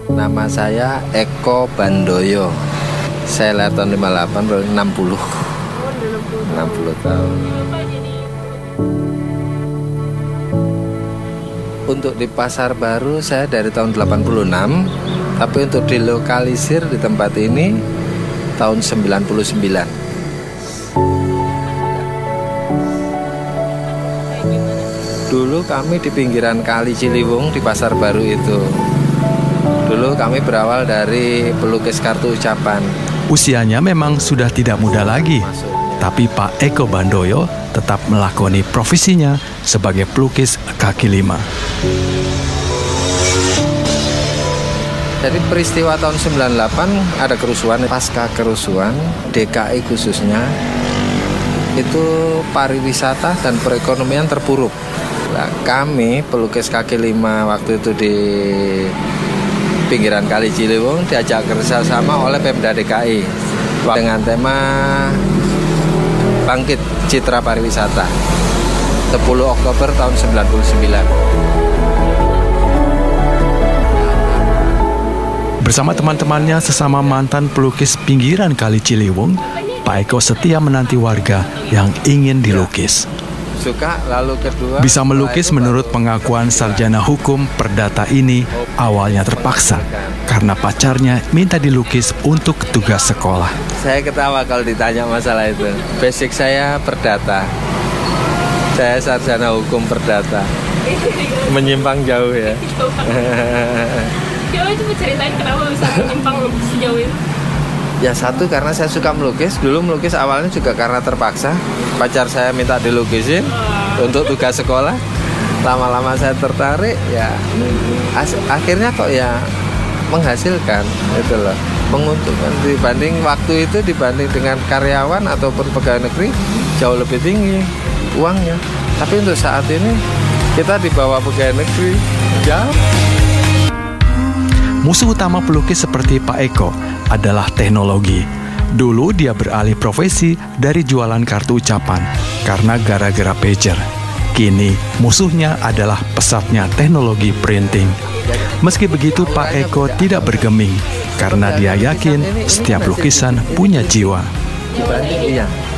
Nama saya Eko Bandoyo. Saya lahir tahun 58, berarti 60. 60 tahun. Untuk di Pasar Baru saya dari tahun 86, tapi untuk dilokalisir di tempat ini tahun 99. Dulu kami di pinggiran Kali Ciliwung di Pasar Baru itu. Dulu kami berawal dari pelukis kartu ucapan. Usianya memang sudah tidak muda lagi, tapi Pak Eko Bandoyo tetap melakoni profesinya sebagai pelukis kaki lima. Jadi peristiwa tahun 98 ada kerusuhan, pasca kerusuhan DKI khususnya itu pariwisata dan perekonomian terpuruk. Nah, kami pelukis kaki lima waktu itu di pinggiran Kali Ciliwung diajak kerjasama oleh Pemda DKI dengan tema Bangkit Citra Pariwisata 10 Oktober tahun 99. Bersama teman-temannya sesama mantan pelukis pinggiran Kali Ciliwung, Pak Eko setia menanti warga yang ingin dilukis. Suka, lalu kedua bisa melukis menurut pengakuan sarjana hukum perdata ini awalnya terpaksa karena pacarnya minta dilukis untuk tugas sekolah. Saya ketawa kalau ditanya masalah itu. Basic saya perdata. Saya sarjana hukum perdata. Menyimpang jauh ya. Coba ceritain kenapa bisa menyimpang sejauh itu. Ya satu karena saya suka melukis. Dulu melukis awalnya juga karena terpaksa. Pacar saya minta dilukisin untuk tugas sekolah. Lama-lama saya tertarik, ya akhirnya kok ya menghasilkan itu loh, menguntungkan dibanding waktu itu, dibanding dengan karyawan ataupun pegawai negeri jauh lebih tinggi uangnya. Tapi untuk saat ini kita di bawah pegawai negeri jauh. Musuh utama pelukis seperti Pak Eko adalah teknologi. Dulu dia beralih profesi dari jualan kartu ucapan karena gara-gara pager. Kini musuhnya adalah pesatnya teknologi printing. Meski begitu Pak Eko tidak bergeming karena dia yakin setiap lukisan punya jiwa. Dibanding iya.